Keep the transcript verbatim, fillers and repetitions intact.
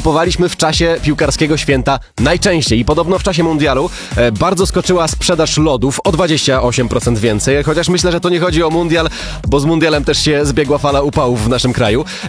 kupowaliśmy w czasie piłkarskiego święta najczęściej i podobno w czasie mundialu e, bardzo skoczyła sprzedaż lodów o dwadzieścia osiem procent więcej, chociaż myślę, że to nie chodzi o mundial, bo z mundialem też się zbiegła fala upałów w naszym kraju.